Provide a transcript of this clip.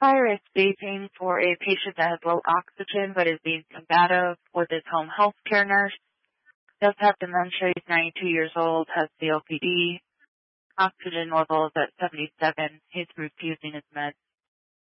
high-risk vaping for a patient that has low oxygen but is being combative with his home health care nurse. Does have dementia, he's 92 years old, has COPD, oxygen levels at 77, he's refusing his meds.